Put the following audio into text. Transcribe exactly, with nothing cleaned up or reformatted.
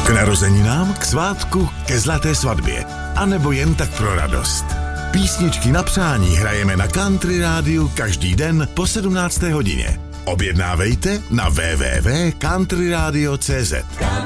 K narozeninám, k svátku, ke zlaté svatbě. A nebo jen tak pro radost. Písničky na přání hrajeme na Country Rádiu každý den po sedmnácté hodině. Objednávejte na w w w tečka country radio tečka c z.